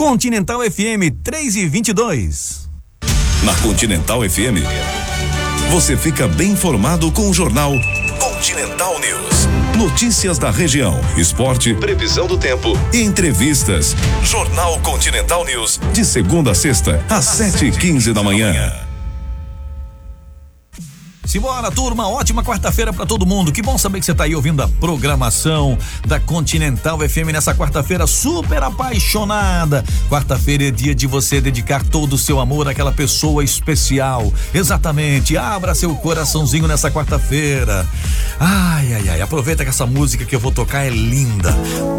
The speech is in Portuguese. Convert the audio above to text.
Continental FM 3:22. Na Continental FM, você fica bem informado com o jornal Continental News. Notícias da região, esporte, previsão do tempo e entrevistas. Jornal Continental News, de segunda a sexta, às 7h15 da manhã. Simbora, turma, ótima quarta-feira pra todo mundo. Que bom saber que você tá aí ouvindo a programação da Continental FM nessa quarta-feira super apaixonada. Quarta-feira é dia de você dedicar todo o seu amor àquela pessoa especial. Exatamente, abra seu coraçãozinho nessa quarta-feira. Ai, aproveita que essa música que eu vou tocar é linda.